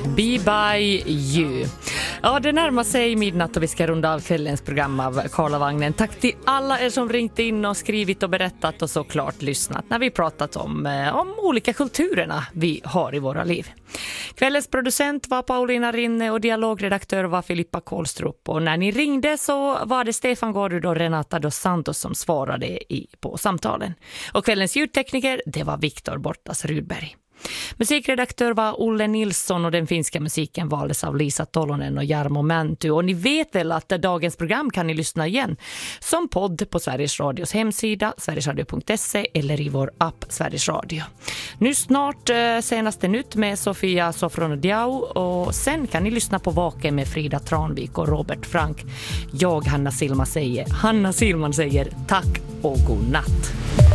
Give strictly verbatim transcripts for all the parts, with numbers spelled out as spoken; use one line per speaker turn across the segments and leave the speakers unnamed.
Be By You. Ja, det närmar sig midnatt och vi ska runda av kvällens program av Karlavagnen. Tack till alla er som ringt in och skrivit och berättat och såklart lyssnat när vi pratat om, eh, om olika kulturerna vi har i våra liv. Kvällens producent var Paulina Rinne och dialogredaktör var Filippa Kohlstrup. Och när ni ringde så var det Stefan Gård och Renata dos Santos som svarade i, på samtalen. Och kvällens ljudtekniker, det var Viktor Bortas Rudberg. Musikredaktör var Olle Nilsson och den finska musiken valdes av Lisa Tolonen och Jarmo Mänty. Och ni vet väl att dagens program kan ni lyssna igen som podd på Sveriges Radios hemsida sverigesradio punkt se eller i vår app Sveriges Radio. Nu snart eh, senaste nytt med Sofia Sofronodiau och sen kan ni lyssna på Vaken med Frida Tranvik och Robert Frank. Jag, Hanna Silman säger, Hanna Silman säger tack och god natt.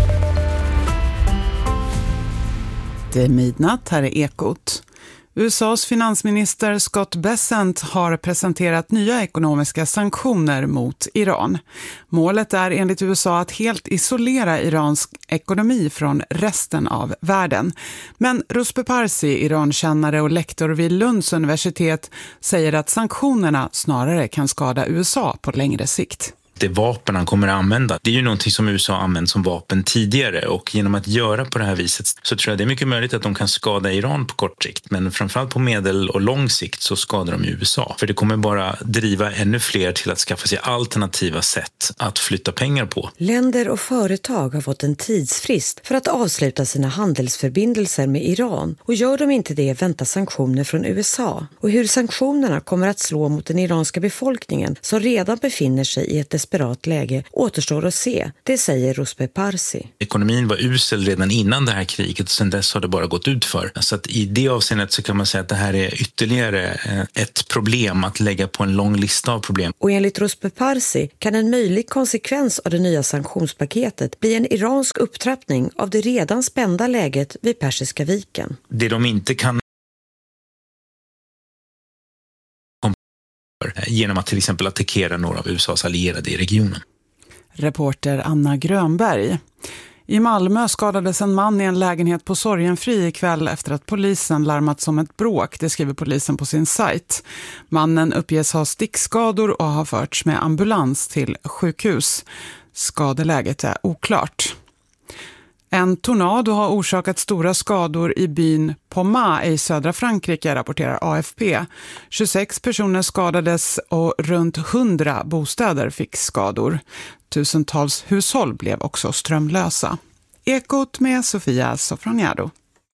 Det är midnatt, här är Ekot. U S A:s finansminister Scott Bessent har presenterat nya ekonomiska sanktioner mot Iran. Målet är enligt U S A att helt isolera Irans ekonomi från resten av världen. Men Ruspe Parsi, Irankännare och lektor vid Lunds universitet, säger att sanktionerna snarare kan skada U S A på längre sikt.
Det vapen han kommer att använda, det är ju någonting som U S A använt som vapen tidigare, och genom att göra på det här viset så tror jag det är mycket möjligt att de kan skada Iran på kort sikt, men framförallt på medel- och lång sikt så skadar de U S A. För det kommer bara driva ännu fler till att skaffa sig alternativa sätt att flytta pengar på.
Länder och företag har fått en tidsfrist för att avsluta sina handelsförbindelser med Iran, och gör de inte det väntar sanktioner från U S A. Och hur sanktionerna kommer att slå mot den iranska befolkningen som redan befinner sig i ett desperat läge återstår att se, det säger Ruspe Parsi.
Ekonomin var usel redan innan det här kriget och sen dess har det bara gått ut för. Så att i det avseendet så kan man säga att det här är ytterligare ett problem att lägga på en lång lista av problem.
Och enligt Ruspe Parsi kan en möjlig konsekvens av det nya sanktionspaketet bli en iransk upptrappning av det redan spända läget vid Persiska viken.
Det de inte kan genom att till exempel attackera några av U S A:s allierade i regionen.
Reporter Anna Grönberg. I Malmö skadades en man i en lägenhet på Sorgenfri ikväll efter att polisen larmat om ett bråk, det skriver polisen på sin sajt. Mannen uppges ha stickskador och har förts med ambulans till sjukhus. Skadeläget är oklart. En tornado har orsakat stora skador i byn Pomma i södra Frankrike, rapporterar A F P. tjugosex personer skadades och runt hundra bostäder fick skador. Tusentals hushåll blev också strömlösa. Ekot med Sofia Sofroniado.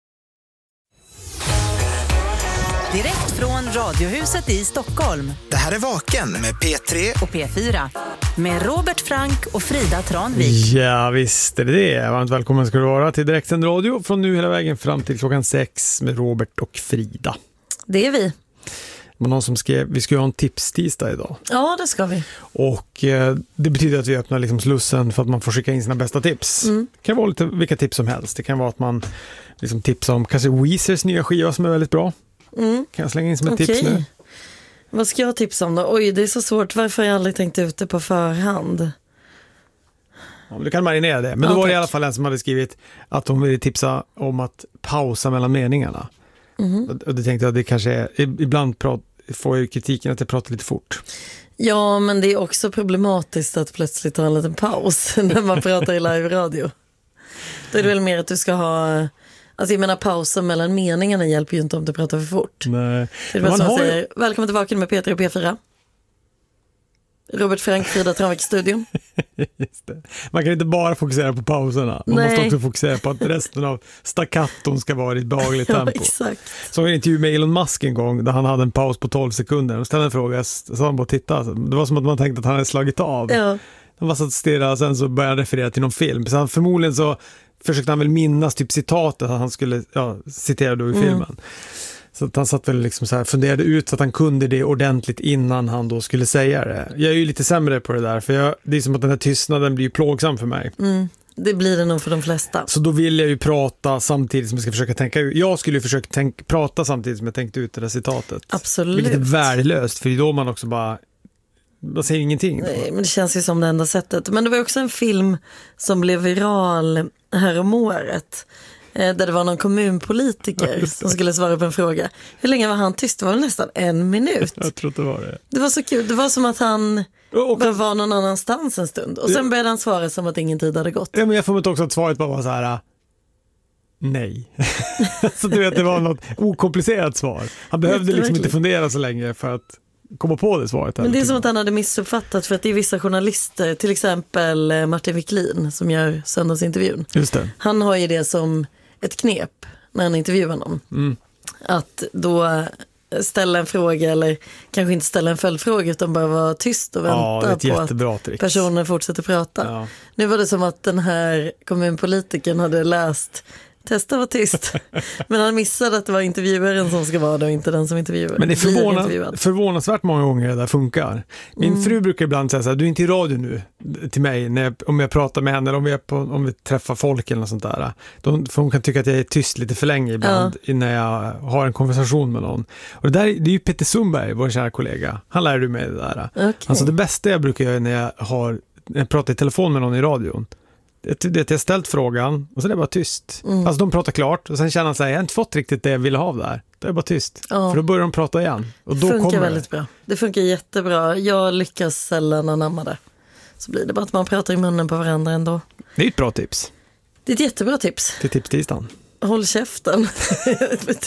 Direkt från Radiohuset i Stockholm.
Det här är Vaken med P tre
och P fyra. Med Robert Frank och Frida Tranvik.
Ja, visst är det det. Varmt välkommen ska du vara till Direktsänd radio från nu hela vägen fram till klockan sex med Robert och Frida.
Det är vi.
Det var någon som skrev, vi ska ju ha en tipstisdag idag.
Ja, det ska vi.
Och eh, det betyder att vi öppnar liksom slussen för att man får skicka in sina bästa tips.
Mm.
Det kan vara lite vilka tips som helst. Det kan vara att man liksom tipsar om kanske Weezers nya skiva som är väldigt bra.
Mm.
Kan jag slänga in som ett
Okej.
tips nu?
Vad ska jag tipsa om då? Oj, det är så svårt. Varför har jag aldrig tänkt ut det på förhand?
Ja, du kan marinera det. Men
Ja,
då var det
tack.
i alla fall en som hade skrivit att hon ville tipsa om att pausa mellan meningarna.
Mm.
Och det tänkte jag, det kanske är, ibland prat, får jag kritiken att jag pratar lite fort.
Ja, men det är också problematiskt att plötsligt ha en liten paus när man pratar i live-radio. Då är det väl mer att du ska ha... Alltså jag menar pausen mellan meningarna hjälper ju inte om du pratar för fort.
Nej.
Det är bara
Man
som man
har ju-
säger, välkommen till Vaken med P tre och P fyra. Robert Frank, Frida Tranvik i studion.
Just det. Man kan inte bara fokusera på pauserna. Man
Nej.
måste också fokusera på att resten av staccaton ska vara i ett behagligt
Ja,
tempo.
exakt.
Så en intervju med Elon Musk en gång där han hade en paus på tolv sekunder och ställde en fråga, så han bara titta. Det var som att man tänkte att han hade slagit av.
Ja.
Han var så att stirra och sen så började han referera till någon film. Så han, förmodligen så försökte han väl minnas typ citatet att han skulle ja, citera då i
Mm.
filmen. Så att han satt väl liksom så här, funderade ut så att han kunde det ordentligt innan han då skulle säga det. Jag är ju lite sämre på det där, för jag, det är som att den här tystnaden blir plågsam för mig.
Mm. Det blir det nog för de flesta.
Så då vill jag ju prata samtidigt som jag ska försöka tänka ut. Jag skulle ju försöka tänk, prata samtidigt som jag tänkte ut det där citatet.
Absolut.
Vilket är värdelöst, för då man också bara... Man säger ingenting.
Nej, men det känns ju som det enda sättet. Men det var också en film som blev viral här om året. Där det var någon kommunpolitiker som skulle svara på en fråga. Hur länge var han tyst? Det var väl nästan en minut.
Jag tror det var det.
Det var så kul. Det var som att han
och,
bara var någon annanstans en stund. Och sen började han svara som att ingen tid hade gått.
Ja, men jag får mig också att svaret bara var så här... Nej. Så du vet, det var något okomplicerat svar. Han behövde liksom inte fundera så länge för att komma på det svaret.
Men det är som att han hade missuppfattat, för att det är vissa journalister, till exempel Martin Wiklin som gör söndagsintervjun.
Just det.
Han har ju det som ett knep när han intervjuar någon.
Mm.
Att då ställa en fråga, eller kanske inte ställa en följdfråga utan bara vara tyst och vänta
ja,
på att
trick.
personen fortsätter prata.
Ja.
Nu var det som att den här kommunpolitiken hade läst testa var tyst. Men han missade att det var intervjuaren som ska vara det och inte den som intervjuar.
Men det är förvåna, förvånansvärt många gånger det där funkar. Min mm. fru brukar ibland säga så här: du är inte i radio nu till mig när jag, om jag pratar med henne eller om vi, är på, om vi träffar folk eller något sånt där. De, för hon kan tycka att jag är tyst lite för länge ibland ja. Innan jag har en konversation med någon. Och det, där, det är ju Peter Sundberg, vår kära kollega. Han lär du mig det där.
Okay.
Alltså det bästa jag brukar göra när jag, har, när jag pratar i telefon med någon i radion, det är att jag ställt frågan och så är det bara tyst. Mm. Alltså de pratar klart och sen känner han sig, jag har inte fått riktigt det jag ville ha av där. Då är det bara tyst. Ja. För då börjar de prata igen. Och då
det funkar
kommer
väldigt
det.
bra. Det funkar jättebra. Jag lyckas sällan anamma det. Så blir det bara att man pratar i munnen på varandra ändå.
Det är ett bra tips.
Det är ett jättebra tips.
Till tipstisdagen.
Håll käften.